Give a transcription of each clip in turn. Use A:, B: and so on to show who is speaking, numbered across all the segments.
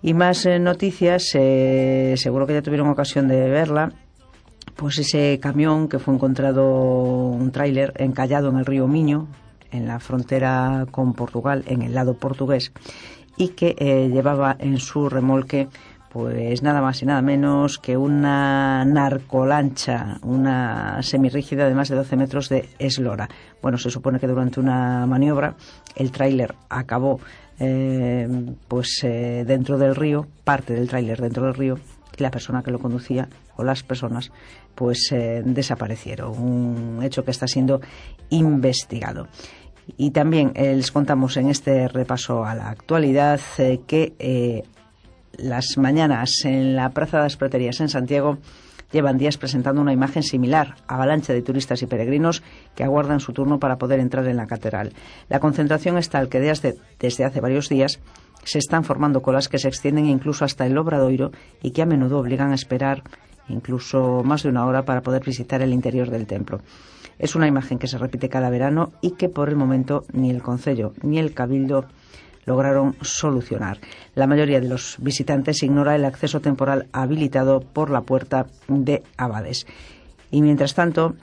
A: Y más noticias, seguro que ya tuvieron ocasión de verla. Pues ese camión que fue encontrado, un tráiler encallado en el río Miño, en la frontera con Portugal, en el lado portugués, y que llevaba en su remolque pues nada más y nada menos que una narcolancha, una semirrígida de más de 12 metros de eslora. Bueno, se supone que durante una maniobra el tráiler acabó dentro del río, parte del tráiler dentro del río, y la persona que lo conducía, o las personas, pues desaparecieron. Un hecho que está siendo investigado. Y también les contamos en este repaso a la actualidad que las mañanas en la Praza de las Praterías en Santiago llevan días presentando una imagen similar, avalancha de turistas y peregrinos que aguardan su turno para poder entrar en la catedral. La concentración es tal que desde hace varios días se están formando colas que se extienden incluso hasta el Obradoiro y que a menudo obligan a esperar incluso más de una hora para poder visitar el interior del templo. Es una imagen que se repite cada verano y que por el momento ni el Concello ni el Cabildo lograron solucionar. La mayoría de los visitantes ignora el acceso temporal habilitado por la puerta de Abades. Y mientras tanto,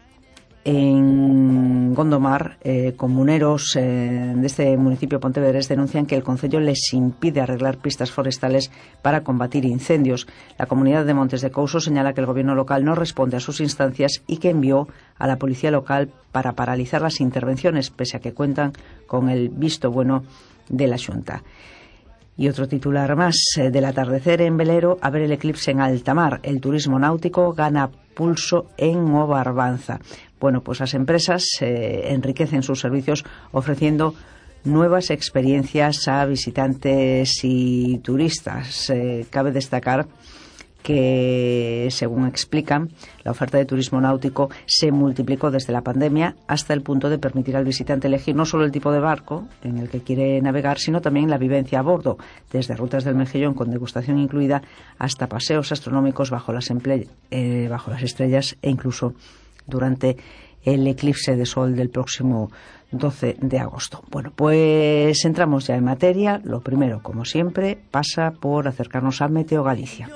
A: en Gondomar, comuneros de este municipio pontevedrés denuncian que el Concello les impide arreglar pistas forestales para combatir incendios. La comunidad de Montes de Couso señala que el gobierno local no responde a sus instancias y que envió a la policía local para paralizar las intervenciones, pese a que cuentan con el visto bueno de la Xunta. Y otro titular más, del atardecer en velero a ver el eclipse en alta mar. El turismo náutico gana pulso en O Barbanza. Bueno, pues las empresas enriquecen sus servicios ofreciendo nuevas experiencias a visitantes y turistas. Cabe destacar que, según explican, la oferta de turismo náutico se multiplicó desde la pandemia hasta el punto de permitir al visitante elegir no solo el tipo de barco en el que quiere navegar, sino también la vivencia a bordo, desde rutas del Mejillón con degustación incluida hasta paseos astronómicos bajo las estrellas e incluso durante el eclipse de sol del próximo 12 de agosto. Bueno, pues entramos ya en materia. Lo primero, como siempre, pasa por acercarnos a Meteo Galicia.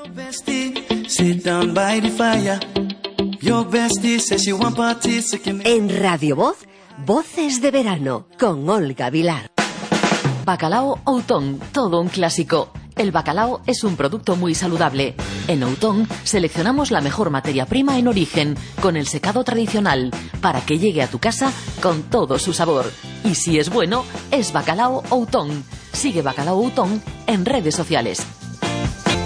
B: En Radio Voz, Voces de Verano, con Olga Vilar.
C: Bacalao Outón, todo un clásico. El bacalao es un producto muy saludable. En Outón seleccionamos la mejor materia prima en origen, con el secado tradicional, para que llegue a tu casa con todo su sabor. Y si es bueno, es Bacalao Outón. Sigue Bacalao Outón en redes sociales.